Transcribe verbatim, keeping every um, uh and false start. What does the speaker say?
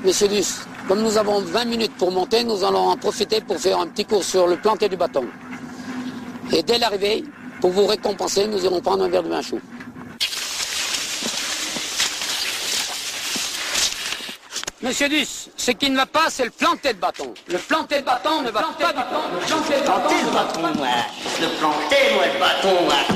Monsieur Duss, comme nous avons vingt minutes pour monter, nous allons en profiter pour faire un petit cours sur le planter du bâton. Et dès l'arrivée, pour vous récompenser, nous irons prendre un verre de vin chaud. Monsieur Duss, ce qui ne va pas, c'est le planter de bâton. Le planter de bâton ne va pas du tout. Le planter de bâton, Le planter, moi. Le planter, moi, le bâton, moi.